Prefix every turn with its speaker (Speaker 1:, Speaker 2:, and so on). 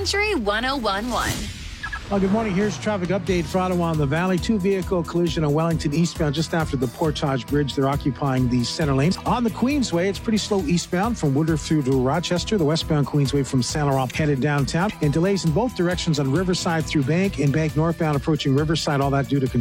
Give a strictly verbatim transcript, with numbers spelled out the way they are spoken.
Speaker 1: Country one oh one point one.
Speaker 2: Well, good morning. Here's traffic update for Ottawa and the Valley. Two-vehicle collision on Wellington eastbound just after the Portage Bridge. They're occupying the center lanes. On the Queensway, it's pretty slow eastbound from Woodruff through to Rochester. The westbound Queensway from Saint Laurent headed downtown. And delays in both directions on Riverside through Bank and Bank northbound approaching Riverside. All that due to